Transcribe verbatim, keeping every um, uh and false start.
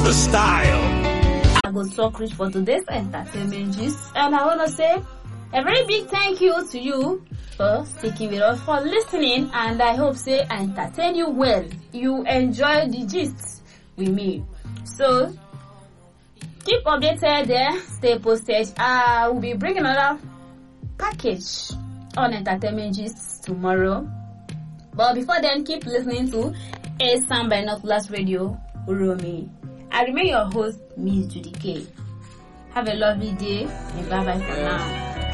the style. I go talk rich for today's entertainment gist, and I want to say a very big thank you to you for sticking with us, for listening, and I hope say I entertain you well. You enjoy the gist with me. So keep updated there, stay posted. I will be bringing another package on entertainment gist tomorrow. But before then, keep listening to A Sound Binoculars Radio, Uromi. I remain your host, Miss Judy K. Have a lovely day and bye bye for now.